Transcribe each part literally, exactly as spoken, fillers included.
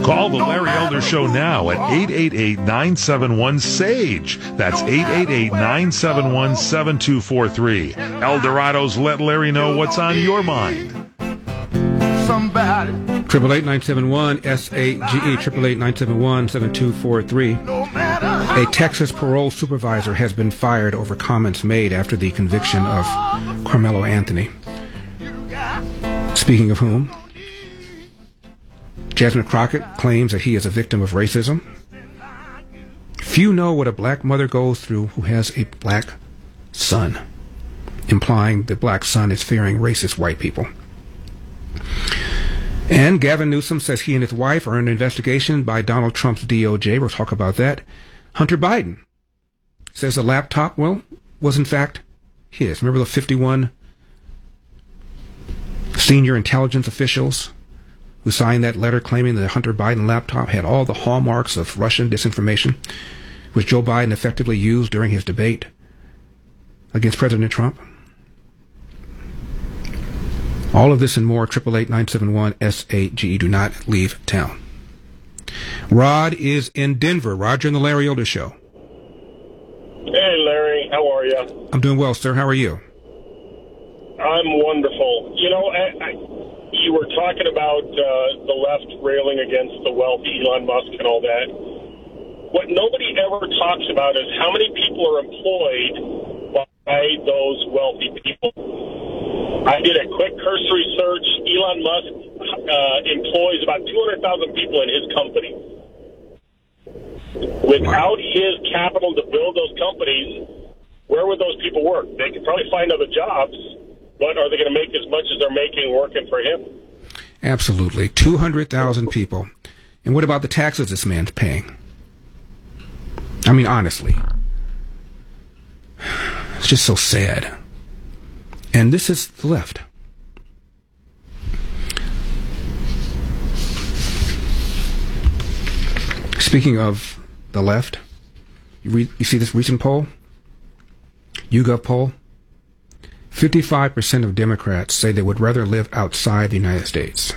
Call the Larry Elder Show now at eight eight eight, nine seven one, S A G E. That's eight eight eight, nine seven one, seven two four three. Eldorado's Let Larry Know What's on Your Mind. Somebody. Triple eight nine seven one S A G E. Triple eight nine seven one seven two four three. A Texas parole supervisor has been fired over comments made after the conviction of Carmelo Anthony. Speaking of whom, Jasmine Crockett claims that he is a victim of racism. Few know what a black mother goes through who has a black son, implying the black son is fearing racist white people. And Gavin Newsom says he and his wife are under investigation by Donald Trump's D O J. We'll talk about that. Hunter Biden says the laptop, well, was in fact his. Remember the fifty-one senior intelligence officials who signed that letter claiming that the Hunter Biden laptop had all the hallmarks of Russian disinformation, which Joe Biden effectively used during his debate against President Trump? All of this and more, eight eight eight, nine seven one, S A G E. Do not leave town. Rod is in Denver. Roger and the Larry Elder Show. Hey, Larry. How are you? I'm doing well, sir. How are you? I'm wonderful. You know, I, I, you were talking about uh, the left railing against the wealthy Elon Musk and all that. What nobody ever talks about is how many people are employed by those wealthy people. I did a quick cursory search. Elon Musk uh, employs about two hundred thousand people in his company. Without his capital to build those companies, where would those people work? They could probably find other jobs, but are they going to make as much as they're making working for him? Absolutely. two hundred thousand people. And what about the taxes this man's paying? I mean, honestly. It's just so sad. And this is the left. Speaking of the left, you, re- you see this recent poll? YouGov poll? fifty-five percent of Democrats say they would rather live outside the United States.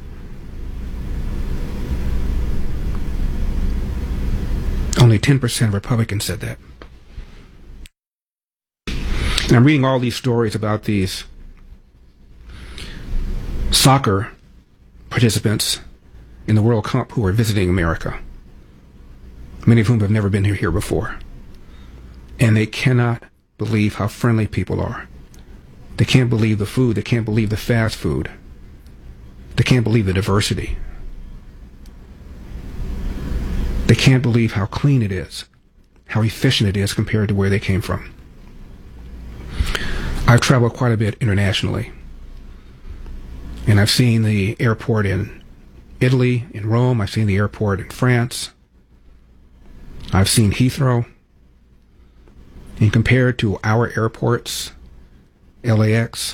Only ten percent of Republicans said that. And I'm reading all these stories about these soccer participants in the World Cup who are visiting America, many of whom have never been here before. And they cannot believe how friendly people are. They can't believe the food. They can't believe the fast food. They can't believe the diversity. They can't believe how clean it is, how efficient it is compared to where they came from. I've traveled quite a bit internationally, and I've seen the airport in Italy, in Rome. I've seen the airport in France. I've seen Heathrow. And compared to our airports, L A X,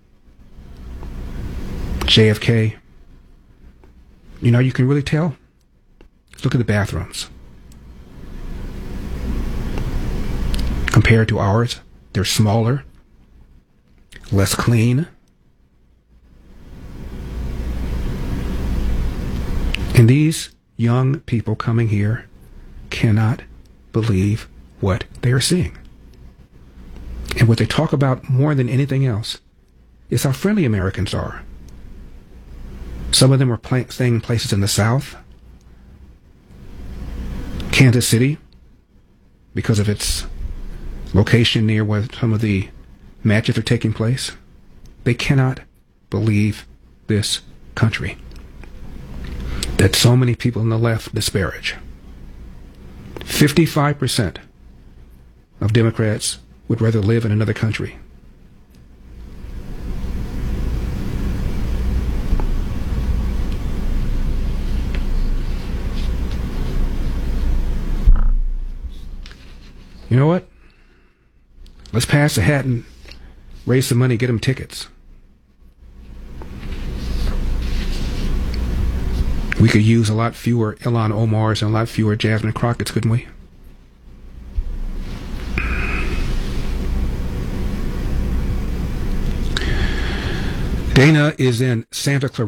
J F K, you know, you can really tell. Look at the bathrooms. Compared to ours, they're smaller, less clean. And these young people coming here cannot believe what they are seeing. And what they talk about more than anything else is how friendly Americans are. Some of them are play- staying in places in the South, Kansas City, because of its location near where some of the matches are taking place. They cannot believe this country that so many people on the left disparage. fifty-five percent of Democrats would rather live in another country. You know what? Let's pass the hat and raise some money, get them tickets. We could use a lot fewer Ilhan Omars and a lot fewer Jasmine Crockett's, couldn't we? Dana is in Santa Clarita.